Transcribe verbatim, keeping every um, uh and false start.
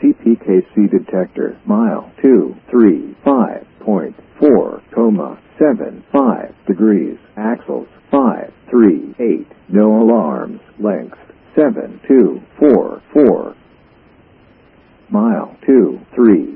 C P K C detector. Mile two three five point four, comma, seven five degrees. Axles five three eight. No alarms. Length seven two four four. Mile two three